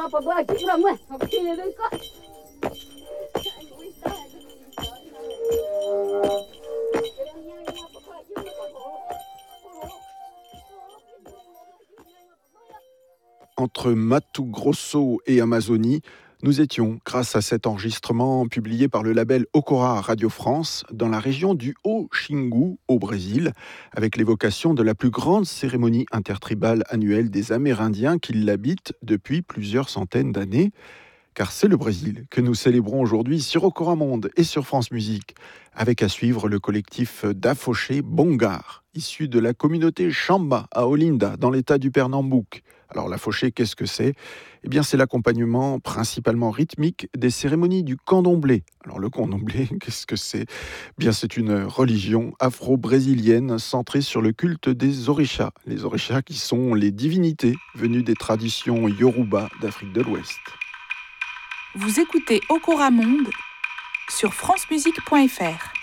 Entre Mato Grosso et Amazonie, nous étions, grâce à cet enregistrement publié par le label Okora Radio France, dans la région du Haut-Xingu, au Brésil, avec l'évocation de la plus grande cérémonie intertribale annuelle des Amérindiens qui l'habitent depuis plusieurs centaines d'années. Car c'est le Brésil que nous célébrons aujourd'hui sur Okora Monde et sur France Musique, avec à suivre le collectif d'Afoxé Bongar, issu de la communauté Xamba à Olinda, dans l'état du Pernambouc. Alors l'Afoxé, qu'est-ce que c'est ? Eh bien c'est l'accompagnement principalement rythmique des cérémonies du candomblé. Alors le candomblé, qu'est-ce que c'est ? Eh bien c'est une religion afro-brésilienne centrée sur le culte des orishas. Les orishas qui sont les divinités venues des traditions yoruba d'Afrique de l'Ouest. Vous écoutez Okora Monde sur francemusique.fr.